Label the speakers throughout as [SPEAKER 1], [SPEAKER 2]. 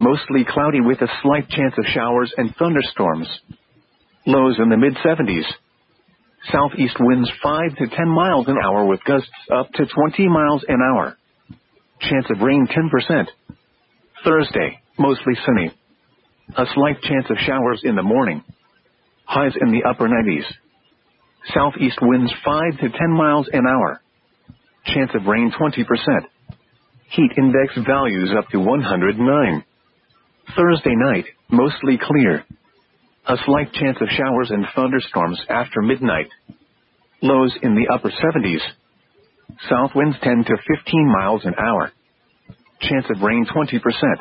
[SPEAKER 1] mostly cloudy with a slight chance of showers and thunderstorms. Lows in the mid-70s. Southeast winds 5 to 10 miles an hour with gusts up to 20 miles an hour. Chance of rain 10%. Thursday, mostly sunny. A slight chance of showers in the morning. Highs in the upper 90s. Southeast winds 5 to 10 miles an hour. Chance of rain 20%. Heat index values up to 109. Thursday night, mostly clear. A slight chance of showers and thunderstorms after midnight. Lows in the upper 70s. South winds 10 to 15 miles an hour. Chance of rain 20%.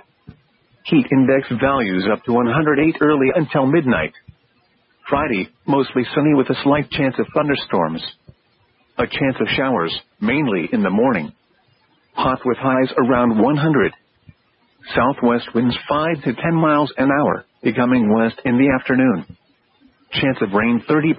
[SPEAKER 1] Heat index values up to 108 early until midnight. Friday, mostly sunny with a slight chance of thunderstorms. A chance of showers, mainly in the morning. Hot with highs around 100. Southwest winds 5 to 10 miles an hour, becoming west in the afternoon. Chance of rain 30%.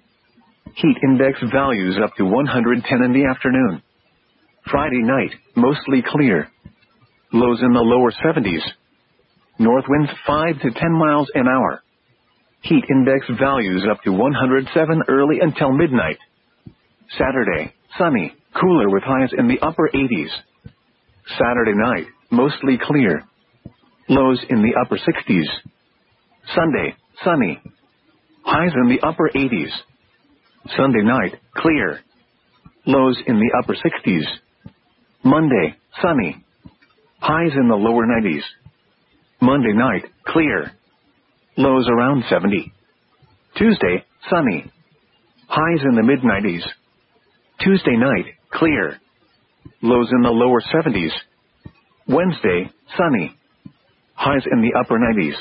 [SPEAKER 1] Heat index values up to 110 in the afternoon. Friday night, mostly clear. Lows in the lower 70s. North winds 5 to 10 miles an hour. Heat index values up to 107 early until midnight. Saturday, sunny, cooler with highs in the upper 80s. Saturday night, mostly clear. Lows in the upper 60s. Sunday, sunny. Highs in the upper 80s. Sunday night, clear. Lows in the upper 60s. Monday, sunny. Highs in the lower 90s. Monday night, clear. Lows around 70. Tuesday, sunny. Highs in the mid-90s. Tuesday night, clear. Lows in the lower 70s. Wednesday, sunny. Highs in the upper 90s.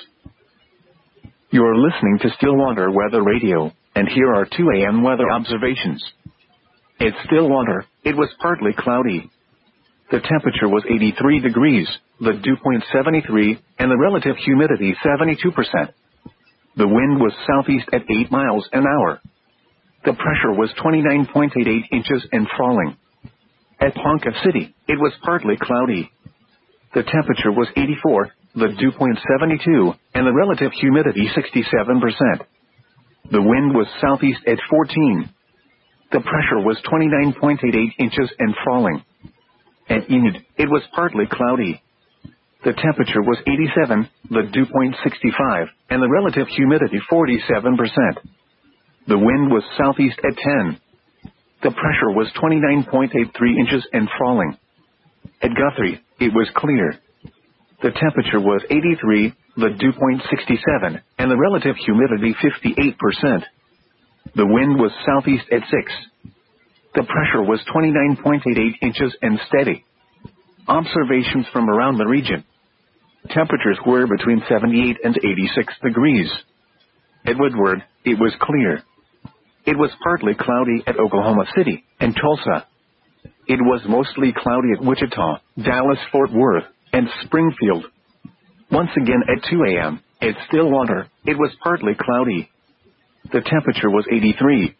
[SPEAKER 1] You're listening to Stillwater Weather Radio, and here are 2 a.m. weather observations. At Stillwater, it was partly cloudy. The temperature was 83 degrees, the dew point 73, and the relative humidity 72%. The wind was southeast at 8 miles an hour. The pressure was 29.88 inches and falling. At Ponca City, it was partly cloudy. The temperature was 84, the dew point 72, and the relative humidity 67%. The wind was southeast at 14. The pressure was 29.88 inches and falling. At Enid, it was partly cloudy. The temperature was 87, the dew point 65, and the relative humidity 47%. The wind was southeast at 10. The pressure was 29.83 inches and falling. At Guthrie, it was clear. The temperature was 83, the dew point 67, and the relative humidity 58%. The wind was southeast at 6. The pressure was 29.88 inches and steady. Observations from around the region. Temperatures were between 78 and 86 degrees. At Woodward, it was clear. It was partly cloudy at Oklahoma City and Tulsa. It was mostly cloudy at Wichita, Dallas, Fort Worth, and Springfield. Once again at 2 a.m., at Stillwater, it was partly cloudy. The temperature was 83.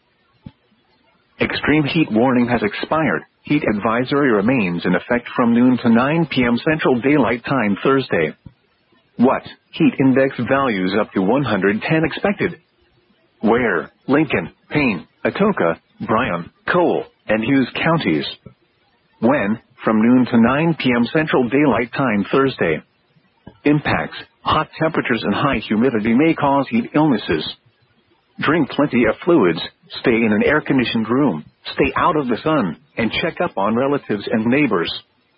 [SPEAKER 1] Extreme heat warning has expired. Heat advisory remains in effect from noon to 9 p.m. Central Daylight Time Thursday. What? Heat index values up to 110 expected. Where? Lincoln, Payne, Atoka, Bryan, Cole, and Hughes counties. When? From noon to 9 p.m. Central Daylight Time Thursday. Impacts. Hot temperatures and high humidity may cause heat illnesses. Drink plenty of fluids, stay in an air-conditioned room, stay out of the sun, and check up on relatives and neighbors.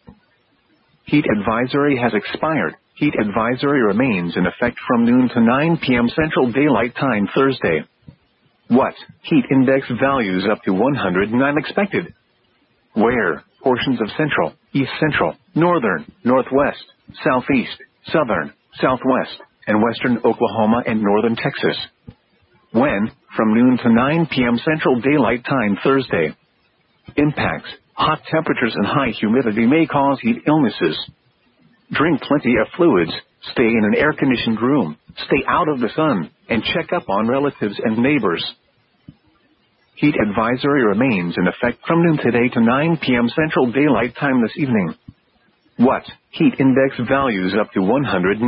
[SPEAKER 1] Heat advisory has expired. Heat advisory remains in effect from noon to 9 p.m. Central Daylight Time Thursday. What? Heat index values up to 109 expected. Where? Portions of central, east central, northern, northwest, southeast, southern, southwest, and western Oklahoma and northern Texas. When? From noon to 9 p.m. Central Daylight Time Thursday. Impacts. Hot temperatures and high humidity may cause heat illnesses. Drink plenty of fluids, stay in an air-conditioned room, stay out of the sun, and check up on relatives and neighbors. Heat advisory remains in effect from noon today to 9 p.m. Central Daylight Time this evening. What? Heat index values up to 100.